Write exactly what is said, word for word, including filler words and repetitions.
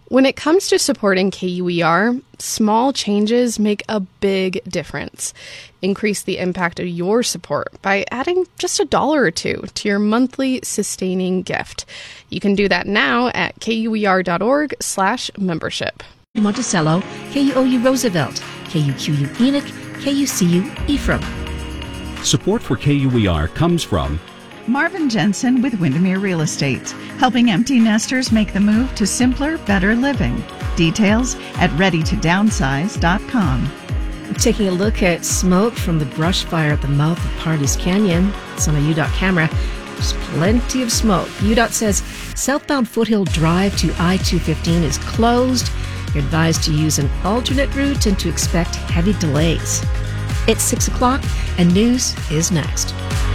When it comes to supporting K U E R, small changes make a big difference. Increase the impact of your support by adding just a dollar or two to your monthly sustaining gift. You can do that now at kuer.org slash membership. Monticello, K U O U Roosevelt, K U Q U Enoch, K U C U Ephraim. Support for K U E R comes from Marvin Jensen with Windermere Real Estate, helping empty nesters make the move to simpler, better living. Details at ready to downsize dot com. Taking a look at smoke from the brush fire at the mouth of Pardes Canyon. It's on a U DOT camera. There's plenty of smoke. U DOT says southbound Foothill Drive to I two fifteen is closed. You're advised to use an alternate route and to expect heavy delays. It's six o'clock and news is next.